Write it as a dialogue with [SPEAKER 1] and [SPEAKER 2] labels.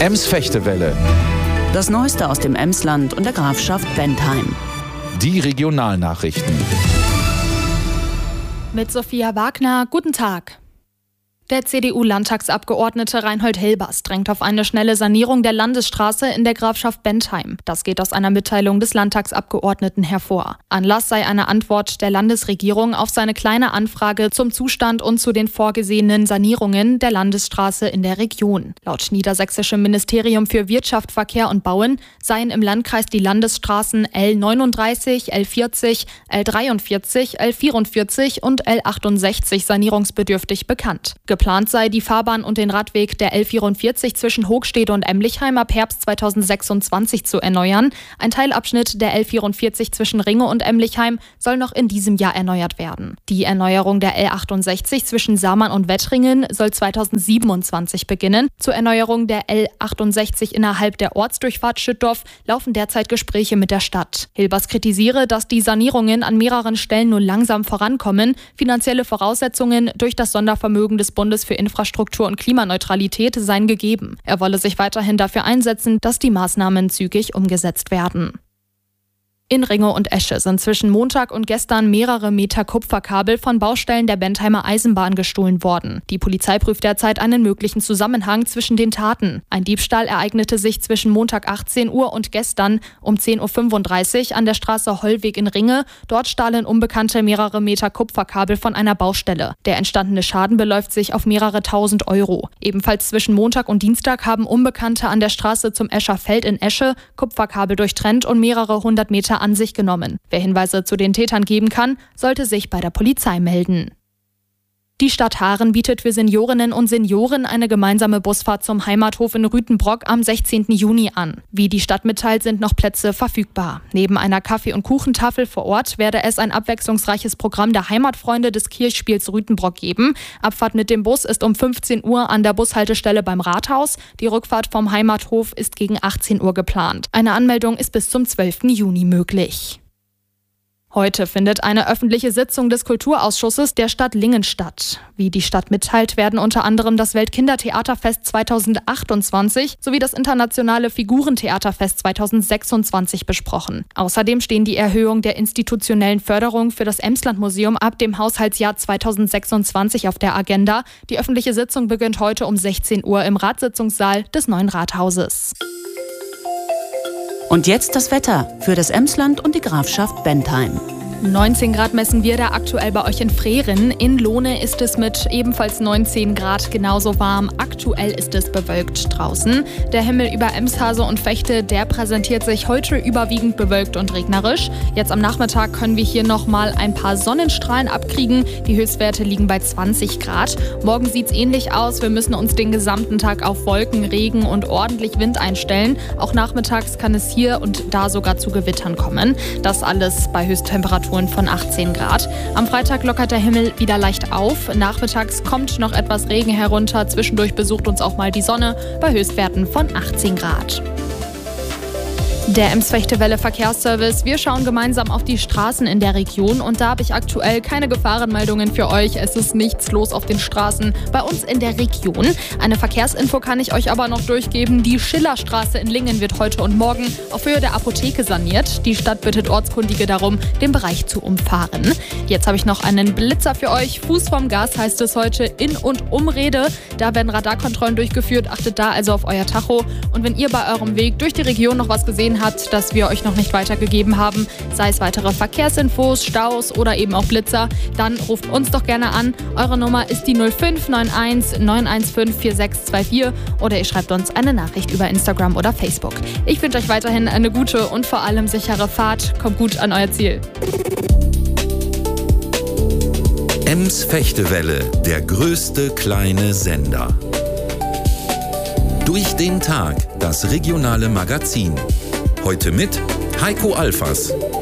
[SPEAKER 1] Ems-Fechtewelle.
[SPEAKER 2] Das Neueste aus dem Emsland und der Grafschaft Bentheim.
[SPEAKER 1] Die Regionalnachrichten.
[SPEAKER 3] Mit Sophia Wagner, guten Tag. Der CDU-Landtagsabgeordnete Reinhold Hilbers drängt auf eine schnelle Sanierung der Landesstraße in der Grafschaft Bentheim. Das geht aus einer Mitteilung des Landtagsabgeordneten hervor. Anlass sei eine Antwort der Landesregierung auf seine kleine Anfrage zum Zustand und zu den vorgesehenen Sanierungen der Landesstraße in der Region. Laut niedersächsischem Ministerium für Wirtschaft, Verkehr und Bauen seien im Landkreis die Landesstraßen L39, L40, L43, L44 und L68 sanierungsbedürftig bekannt. Geplant sei, die Fahrbahn und den Radweg der L44 zwischen Hoogstede und Emlichheim ab Herbst 2026 zu erneuern. Ein Teilabschnitt der L44 zwischen Ringe und Emlichheim soll noch in diesem Jahr erneuert werden. Die Erneuerung der L68 zwischen Samann und Wettringen soll 2027 beginnen. Zur Erneuerung der L68 innerhalb der Ortsdurchfahrt Schüttorf laufen derzeit Gespräche mit der Stadt. Hilbers kritisiere, dass die Sanierungen an mehreren Stellen nur langsam vorankommen. Finanzielle Voraussetzungen durch das Sondervermögen des Bundes für Infrastruktur und Klimaneutralität seien gegeben. Er wolle sich weiterhin dafür einsetzen, dass die Maßnahmen zügig umgesetzt werden. In Ringe und Esche sind zwischen Montag und gestern mehrere Meter Kupferkabel von Baustellen der Bentheimer Eisenbahn gestohlen worden. Die Polizei prüft derzeit einen möglichen Zusammenhang zwischen den Taten. Ein Diebstahl ereignete sich zwischen Montag 18 Uhr und gestern um 10.35 Uhr an der Straße Hollweg in Ringe. Dort stahlen Unbekannte mehrere Meter Kupferkabel von einer Baustelle. Der entstandene Schaden beläuft sich auf mehrere tausend Euro. Ebenfalls zwischen Montag und Dienstag haben Unbekannte an der Straße zum Escher Feld in Esche Kupferkabel durchtrennt und mehrere hundert Meter an sich genommen. Wer Hinweise zu den Tätern geben kann, sollte sich bei der Polizei melden. Die Stadt Haaren bietet für Seniorinnen und Senioren eine gemeinsame Busfahrt zum Heimathof in Rütenbrock am 16. Juni an. Wie die Stadt mitteilt, sind noch Plätze verfügbar. Neben einer Kaffee- und Kuchentafel vor Ort werde es ein abwechslungsreiches Programm der Heimatfreunde des Kirchspiels Rütenbrock geben. Abfahrt mit dem Bus ist um 15 Uhr an der Bushaltestelle beim Rathaus. Die Rückfahrt vom Heimathof ist gegen 18 Uhr geplant. Eine Anmeldung ist bis zum 12. Juni möglich. Heute findet eine öffentliche Sitzung des Kulturausschusses der Stadt Lingen statt. Wie die Stadt mitteilt, werden unter anderem das Weltkindertheaterfest 2028 sowie das internationale Figurentheaterfest 2026 besprochen. Außerdem stehen die Erhöhung der institutionellen Förderung für das Emslandmuseum ab dem Haushaltsjahr 2026 auf der Agenda. Die öffentliche Sitzung beginnt heute um 16 Uhr im Ratssitzungssaal des neuen Rathauses.
[SPEAKER 2] Und jetzt das Wetter für das Emsland und die Grafschaft Bentheim.
[SPEAKER 3] 19 Grad messen wir da aktuell bei euch in Frehren. In Lohne ist es mit ebenfalls 19 Grad genauso warm. Aktuell ist es bewölkt draußen. Der Himmel über Emshase und Vechte, der präsentiert sich heute überwiegend bewölkt und regnerisch. Jetzt am Nachmittag können wir hier nochmal ein paar Sonnenstrahlen abkriegen. Die Höchstwerte liegen bei 20 Grad. Morgen sieht es ähnlich aus. Wir müssen uns den gesamten Tag auf Wolken, Regen und ordentlich Wind einstellen. Auch nachmittags kann es hier und da sogar zu Gewittern kommen. Das alles bei Höchsttemperaturen von 18 Grad. Am Freitag lockert der Himmel wieder leicht auf. Nachmittags kommt noch etwas Regen herunter. Zwischendurch besucht uns auch mal die Sonne bei Höchstwerten von 18 Grad. Der Ems-Fechtewelle Verkehrsservice. Wir schauen gemeinsam auf die Straßen in der Region und da habe ich aktuell keine Gefahrenmeldungen für euch. Es ist nichts los auf den Straßen bei uns in der Region. Eine Verkehrsinfo kann ich euch aber noch durchgeben. Die Schillerstraße in Lingen wird heute und morgen auf Höhe der Apotheke saniert. Die Stadt bittet Ortskundige darum, den Bereich zu umfahren. Jetzt habe ich noch einen Blitzer für euch. Fuß vom Gas heißt es heute in und um Rede. Da werden Radarkontrollen durchgeführt. Achtet da also auf euer Tacho. Und wenn ihr bei eurem Weg durch die Region noch was gesehen habt, das wir euch noch nicht weitergegeben haben, sei es weitere Verkehrsinfos, Staus oder eben auch Blitzer, dann ruft uns doch gerne an. Eure Nummer ist die 0591 915 4624 oder ihr schreibt uns eine Nachricht über Instagram oder Facebook. Ich wünsche euch weiterhin eine gute und vor allem sichere Fahrt. Kommt gut an euer Ziel.
[SPEAKER 4] Ems-Fechtewelle, der größte kleine Sender. Durch den Tag, das regionale Magazin. Heute mit Heiko Alfers.